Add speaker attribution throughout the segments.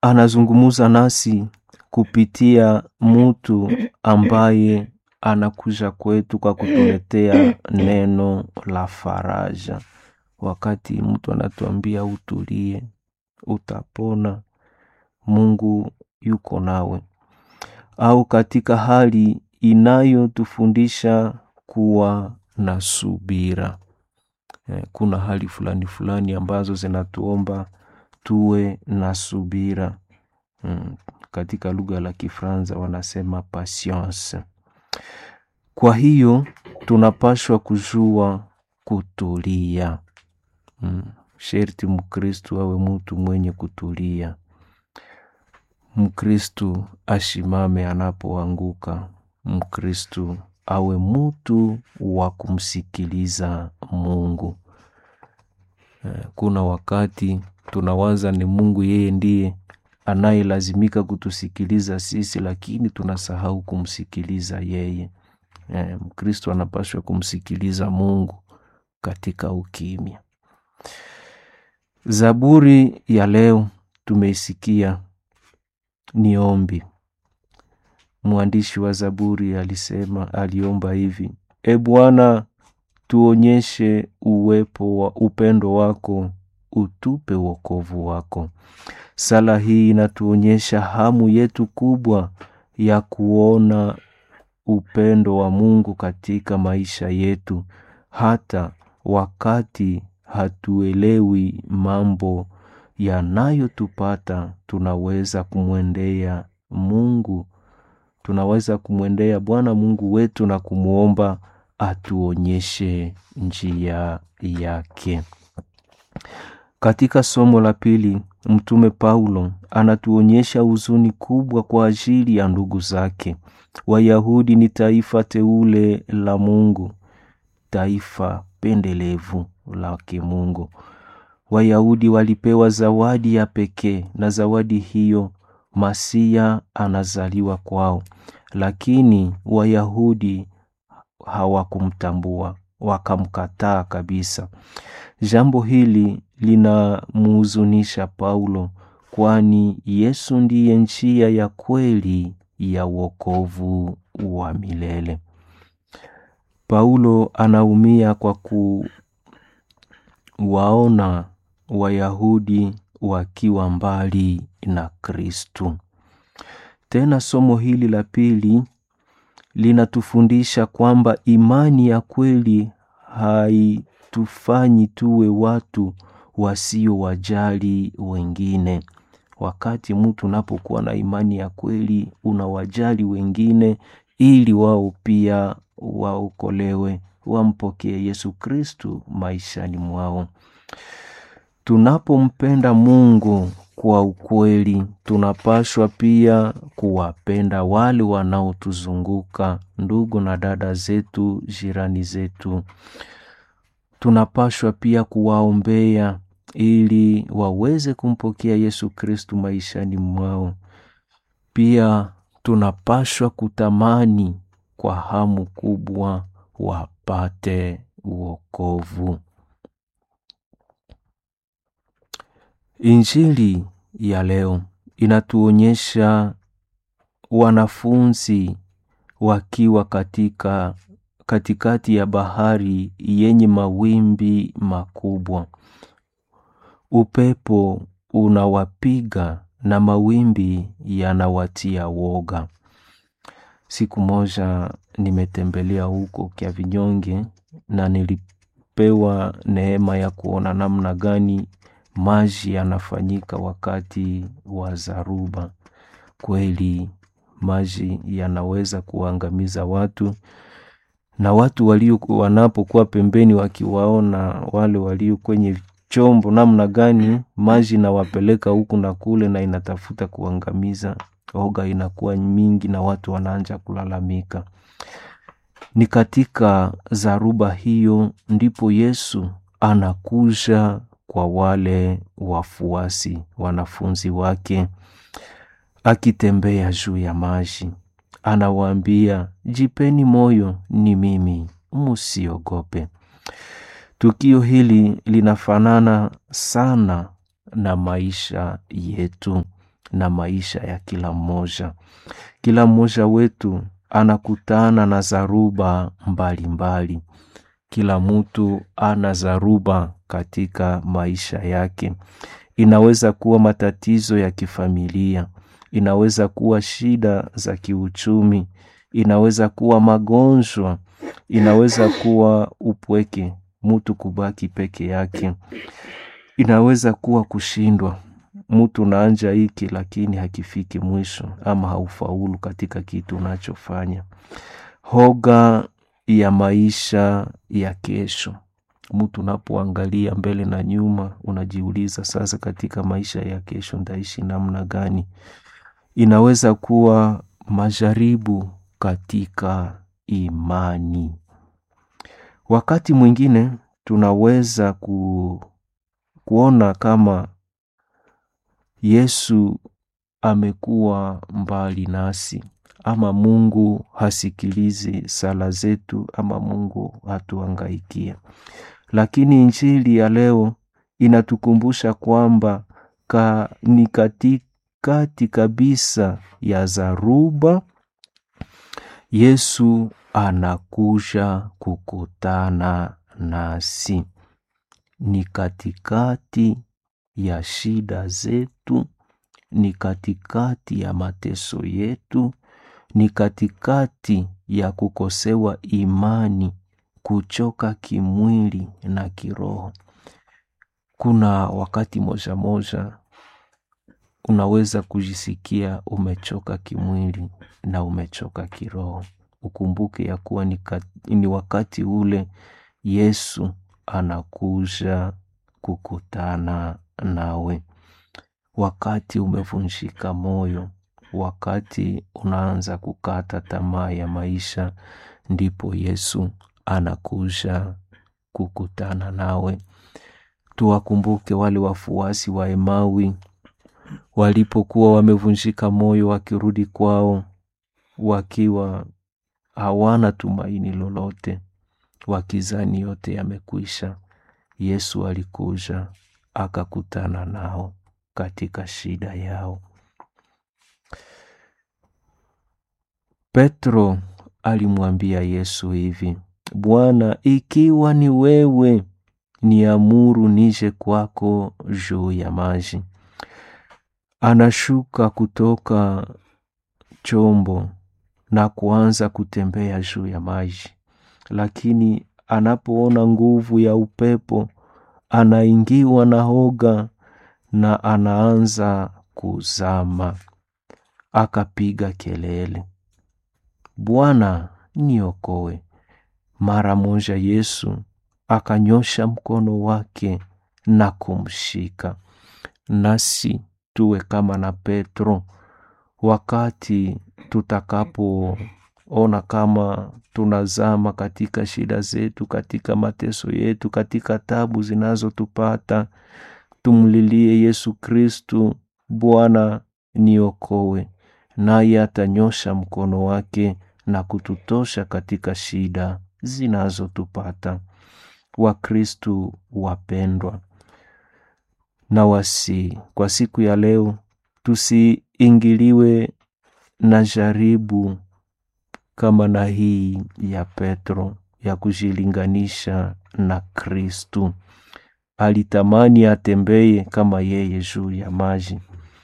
Speaker 1: anazungumuza nasi kupitia mtu ambaye anakuja kwetu kwa kutuletea neno la faraja. Wakati mtu anatuambia utulie, utapona, Mungu yuko nawe. Au katika hali inayotufundisha kuwa na subira. Kuna hali fulani fulani ambazo zinatuomba tuwe na subira. Katika lugha la Kifaransa wanasema patience. Kwa hiyo tunapaswa kujua kutulia. Sherti Mkristu awe mtu mwenye kutulia. Mkristu ashimame anapoanguka. Mkristu awe mtu wa kumsikiliza Mungu. Kuna wakati tunawaza ni Mungu yeye ndiye anayelazimika kutusikiliza sisi, lakini tunasahau kumsikiliza yeye. Mkristo anapaswa kumsikiliza Mungu katika ukimya. Zaburi ya leo tumeisikia ni ombi. Mwandishi wa Zaburi aliomba hivi: E Bwana, tuonyeshe uwepo wa upendo wako, utupe wokovu wako. Sala hii inatuonyesha hamu yetu kubwa ya kuona upendo wa Mungu katika maisha yetu, hata wakati hatuelewi mambo yanayotupata. Tunaweza kumwendea Mungu, tunaweza kumwendea Bwana Mungu wetu na kumuomba atuonyeshe njia yake. Katika somo la pili, Mtume Paulo anatuonyesha huzuni kubwa kwa ajili ya ndugu zake. Wayahudi ni taifa teule la Mungu, taifa pendelevu lake Mungu. Wayahudi walipewa zawadi ya pekee, na zawadi hiyo Masia anazaliwa kwao. Lakini Wayahudi hawakumtambua, wakamkataa kabisa. Jambo hili linamhuzunisha Paulo, kwani Yesu ndiye njia ya kweli ya wokovu wa milele. Paulo anaumia kwa kuwaona Wayahudi wakiwa mbali na Kristo. Tena somo hili la pili linatufundisha kwamba imani ya kweli haitufanyi tuwe watu wasio wajali wengine. Wakati mtu unapokuwa na imani ya kweli, unawajali wengine ili wao pia waokolewe, wampokee Yesu Kristo maishani mwao. Tunapompenda Mungu kwa ukweli, tunapaswa pia kuwapenda wale wanaotuzunguka, ndugu na dada zetu, jirani zetu. Tunapaswa pia kuwaombea ili waweze kumpokea Yesu Kristo maishani mwao. Pia tunapaswa kutamani kwa hamu kubwa wapate wokovu. Injili ya leo inatuonyesha wanafunzi wakiwa katikati ya bahari yenye mawimbi makubwa. Upepo unawapiga na mawimbi yanawatia woga. Siku moja nimetembelea huko Kiavinyonge na nilipewa neema ya kuona namna gani maji yanafanyika wakati wa zaruba. Kweli maji yanaweza kuangamiza watu, na watu wanapokuwa pembeni wakiwaona wale walio kwenye chombo namna gani maji na wapeleka huku na kule na inatafuta kuangamiza, oga inakuwa mingi na watu wanaanza kulalamika. Ni katika zaruba hiyo ndipo Yesu anakuja kwa wale wafuasi, wanafunzi wake, akitembea juu ya maji. Anawaambia, jipeni moyo, ni mimi, msiogope. Tukio hili linafanana sana na maisha yetu. na maisha ya kila mmoja. Kila mmoja wetu anakutana na zaruba mbalimbali. Kila mtu ana zaruba katika maisha yake. Inaweza kuwa matatizo ya kifamilia, inaweza kuwa shida za kiuchumi, inaweza kuwa magonjwa, inaweza kuwa upweke, mtu kubaki peke yake. Inaweza kuwa kushindwa, mtu naanja hiki lakini hakifiki mwisho ama haufaulu katika kitu unachofanya. Hoga ya maisha ya kesho. Mtu unapoangalia mbele na nyuma unajiuliza sasa katika maisha ya kesho ndaishi namna gani. Inaweza kuwa majaribu katika imani. Wakati mwingine tunaweza kuona kama Yesu amekuwa mbali nasi, ama Mungu hasikilizi sala zetu, ama Mungu hatuangaikia. Lakini injili ya leo inatukumbusha kwamba ni katikati kabisa ya zaruba Yesu anakuja kukutana nasi. Ni katikati ya shida zetu, ni katikati ya mateso yetu, ni katikati ya kukosewa imani, kuchoka kimwili na kiroho. Kuna wakati moja unaweza kujisikia umechoka kimwili na umechoka kiroho. Ukumbuke ya kuwa ni wakati ule Yesu anakuja kukutana nawe. Wakati umevunjika moyo, wakati unaanza kukata tamaa ya maisha, ndipo Yesu anakuja kukutana nawe. Tuwakumbuke wale wafuasi wa Emawi walipokuwa wamevunjika moyo wakirudi kwao, wakiwa hawana tumaini lolote, wakizani yote yamekwisha. Yesu alikuja akakutana nao katika shida yao. Petro alimwambia Yesu hivi: Bwana, ikiwa ni wewe, niamuru nije kwako juu ya maji. Anashuka kutoka chombo na kuanza kutembea juu ya maji, lakini anapoona nguvu ya upepo anaingiwa na hoga na anaanza kuzama. Akapiga kelele, Bwana, niokoe. Mara moja Yesu akanyosha mkono wake na kumshika. Nasi tuwe kama na Petro, wakati tutakapoona kama tunazama katika shida zetu, katika mateso yetu, katika tabu zinazotupata, tumlilie Yesu Kristu, Bwana, niokoe, naye atanyosha mkono wake na kututosha katika shida zinazotupata. Wakristu wapendwa, na kwa siku ya leo tusiingiliwe na jaribu kama na hii ya Petro ya kujilinganisha na Kristu. Alitamani atembee kama yeye juu ya maji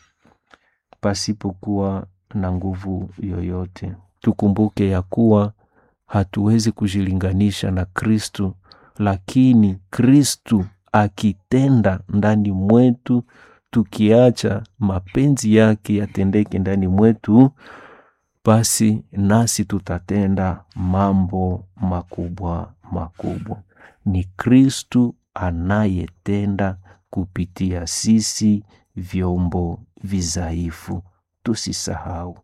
Speaker 1: pasipokuwa na nguvu yoyote. Tukumbuke ya kuwa hatuwezi kujilinganisha na Kristu, lakini Kristu akitenda ndani mwetu, tukiacha mapenzi yake yatendeke ndani mwetu, basi nasi tutatenda mambo makubwa makubwa. Ni Kristu anayetenda kupitia sisi vyombo vizaifu. Tusisahau.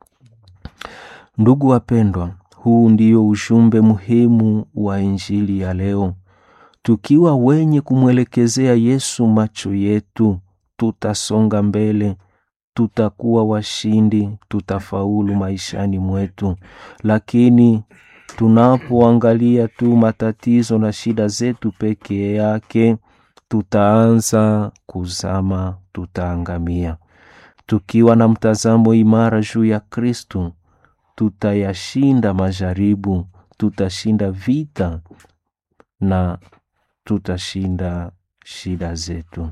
Speaker 1: Ndugu wapendwa, huu ndio ujumbe muhimu wa injili ya leo. Tukiwa wenye kumwelekezea Yesu macho yetu, tutasonga mbele, tutakuwa washindi, tutafaulu maishani mwetu. Lakini tunapoangalia tu matatizo na shida zetu peke yake, tutaanza kuzama, tutaangamia. Tukiwa na mtazamo imara juu ya Kristo, tutayashinda majaribu, tutashinda vita na tutashinda shida zetu.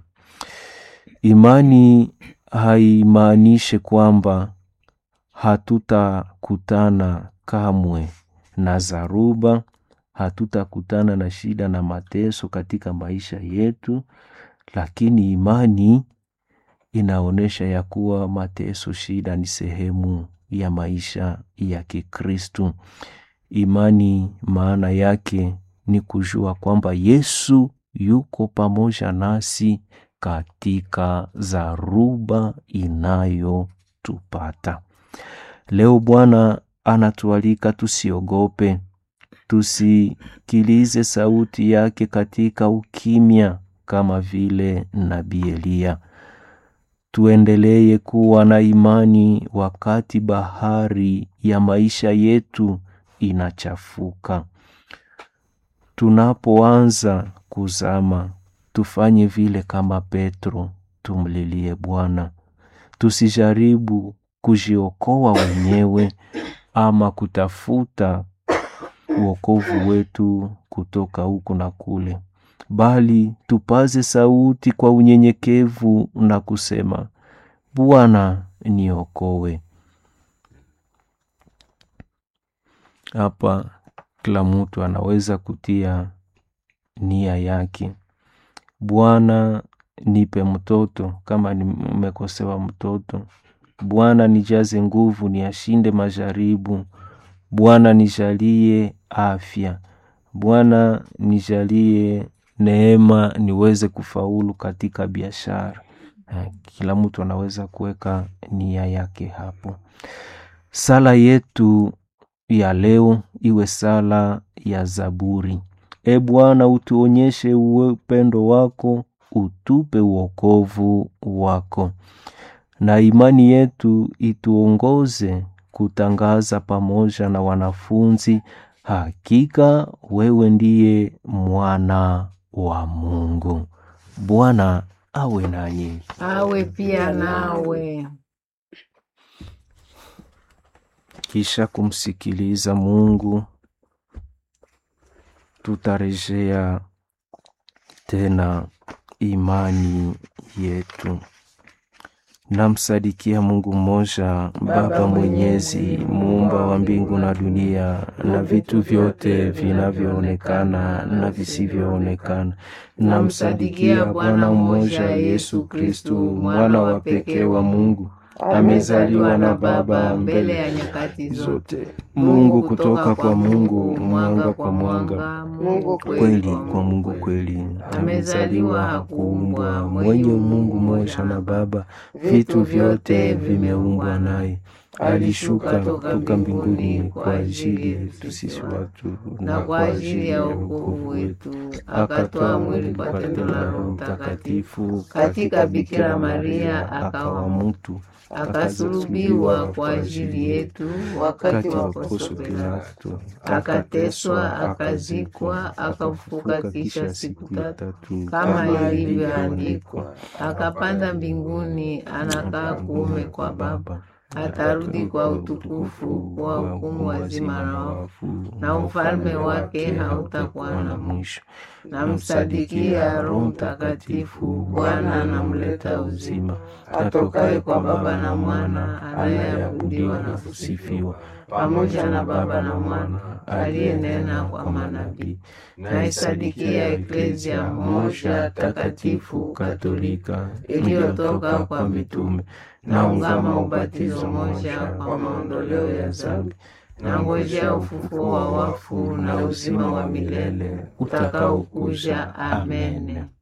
Speaker 1: Imani haimaanishi kwamba hatutakutana kamwe na zaruba, hatutakutana na shida na mateso katika maisha yetu, lakini imani inaonesha ya kuwa mateso, shida ni sehemu ya maisha ya Kikristo. Imani maana yake ni kujua kwamba Yesu yuko pamoja nasi katika zaruba inayotupata. Leo Bwana anatualika tusiogope, tusikilize sauti yake katika ukimya kama vile Nabii Eliya. Tuendelee kuwa na imani wakati bahari ya maisha yetu inachafuka. Tunapoanza kuzama, tufanye vile kama Petro, tumlilie Bwana. Tusijaribu kujiokoa wenyewe ama kutafuta wokovu wetu kutoka huku na kule, bali tupaze sauti kwa unyenyekevu na kusema, Bwana niokoe. Hapa kila mtu anaweza kutia nia yake. Bwana nipe mtoto kama nimekosewa mtoto. Bwana nijaze nguvu niashinde majaribu. Bwana nijalie afya. Bwana nijalie neema niweze kufaulu katika biashara. Kila mtu anaweza kuweka nia yake hapo. Sala yetu ya leo iwe sala ya Zaburi. E Bwana, utuonyeshe upendo wako, utupe wokovu wako. Na imani yetu ituongoze kutangaza pamoja na wanafunzi, hakika wewe ndiye mwana wa Mungu. Bwana awe nanyi.
Speaker 2: Awe pia nawe.
Speaker 1: Kisha kumsikiliza Mungu, tutarejea tena imani yetu. Namsadikia Mungu mmoja, Baba Mwenyezi, muumba wa mbingu na dunia na vitu vyote vinavyoonekana na visivyoonekana. Namsadikia Bwana mmoja, Yesu Kristo, mwana wa pekee wa Mungu, amezaliwa na Baba mbele ya nyakati zote. Mungu kutoka kwa Mungu, mwanga kwa mwanga, Mungu kweli kwa Mungu kweli. Amezaliwa, hakuumbwa, mwenye Mungu mmoja na Baba, vitu vyote vimeumbwa naye. Alishuka kutoka mbinguni kwa ajili yetu sisi watu
Speaker 2: na kwa ajili ya wokovu wetu, akatoa mwili kwa tendo la Roho Mtakatifu katika Bikira Maria, akawa mtu, akasulubiwa kwa ajili yetu wakati wa Poncio Pilato, akateswa, akazikwa, akafufuka kisha siku tatu kama ilivyoandikwa, akapanda mbinguni, anakaa kuume kwa Baba, atarudi kwa utukufu kwa hukumu wazima na wafu, na ufalme wake hautakuwa na mwisho. Namsadikia Roho Mtakatifu, Bwana anamleta uzima, atokaye kwa Baba na Mwana, anayeabudiwa na kusifiwa pamoja na Baba na Mwana, aliyenena kwa manabii. Naisadikia Eklezia moja takatifu Katolika, iliyotoka kwa mitume, naungama ubatizo moja kwa maondoleo ya dhambi, nangojea ufufuo wa wafu na uzima wa milele utakaokuja. Amen.